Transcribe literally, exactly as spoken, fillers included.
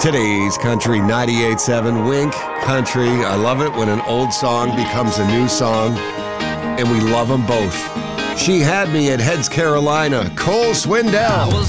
Today's Country ninety-eight point seven Wink Country. I love it when an old song becomes a new song, and we love them both. She Had Me at Heads, Carolina. Cole Swindell.